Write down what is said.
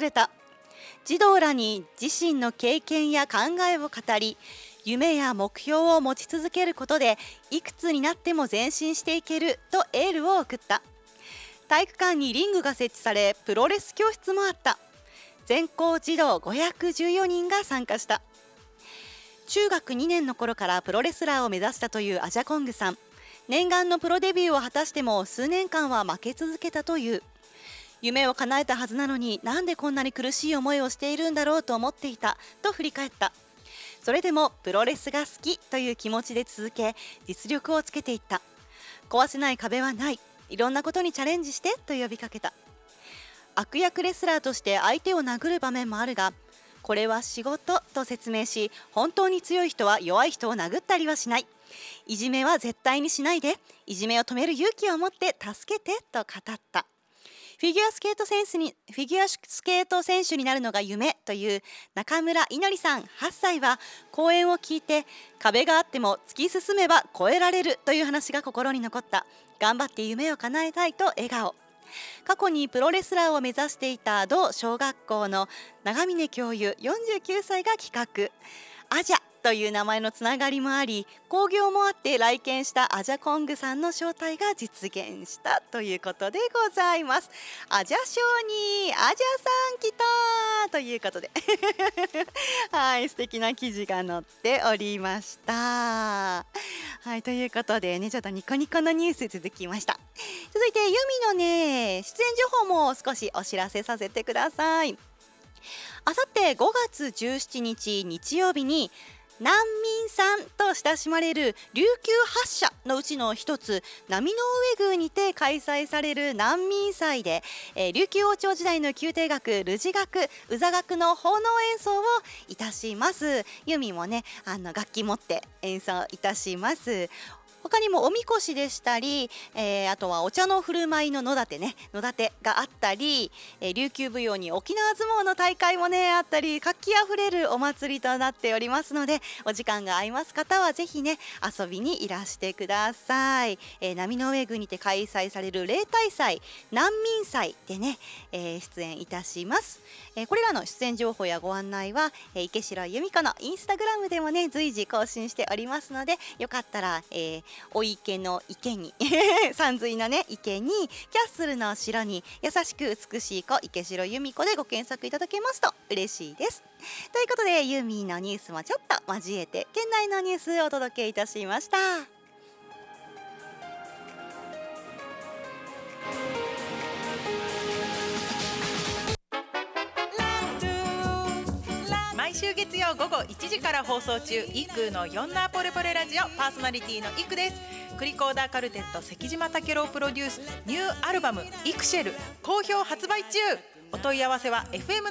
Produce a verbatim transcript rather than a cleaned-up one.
れた。児童らに自身の経験や考えを語り、夢や目標を持ち続けることでいくつになっても前進していけるとエールを送った。体育館にリングが設置され、プロレス教室もあった。全校児童ごひゃくじゅうよにんが参加した。中学にねんの頃からプロレスラーを目指したというアジャコングさん。念願のプロデビューを果たしても数年間は負け続けたという。夢を叶えたはずなのに、なんでこんなに苦しい思いをしているんだろうと思っていたと振り返った。それでもプロレスが好きという気持ちで続け、実力をつけていった。壊せない壁はない、いろんなことにチャレンジしてと呼びかけた。悪役レスラーとして相手を殴る場面もあるが、これは仕事と説明し、本当に強い人は弱い人を殴ったりはしない、いじめは絶対にしないで、いじめを止める勇気を持って助けてと語った。フィギュアスケート選手にフィギュアスケート選手になるのが夢という中村いのりさんはっさいは、講演を聞いて、壁があっても突き進めば越えられるという話が心に残った。頑張って夢を叶えたいと笑顔。過去にプロレスラーを目指していた同小学校の長峰教諭よんじゅうきゅうさいが企画。アジャという名前のつながりもあり、興行もあって来県したアジャコングさんの招待が実現したということでございます。アジャショーにアジャさん来たということではい、素敵な記事が載っておりました。はい、ということでね、ちょっとニコニコのニュース続きました。続いてユミのね、出演情報も少しお知らせさせてください。あさってごがつじゅうしちにち日曜日に、難民さんと親しまれる琉球八社のうちの一つ、波の上宮にて開催される難民祭で、えー、琉球王朝時代の宮廷楽、ルジ楽、宇座楽の奉納演奏をいたします。ユミもね、あの楽器持って演奏いたします。他にもおみこしでしたり、えー、あとはお茶の振る舞いの野立てね野立てがあったり、えー、琉球舞踊に沖縄相撲の大会もねあったり、活気あふれるお祭りとなっておりますので、お時間が合います方はぜひね遊びにいらしてください。えー、波の上宮にて開催される例大祭難民祭でね、えー、出演いたします。えー、これらの出演情報やご案内は、えー、池城由美子のインスタグラムでもね随時更新しておりますので、よかったら、えーお池の池に山水のね池にキャッスルの城に優しく美しい子池城由美子でご検索いただけますと嬉しいです。ということでユーミーのニュースもちょっと交えて県内のニュースをお届けいたしました。 毎週月曜午後いちじから放送中、イクのヨンナーポレポレラジオ、パーソナリティのイクです。クリコーダーカルテット関島武郎プロデュースニューアルバムイクシェル好評発売中。お問い合わせは エフエム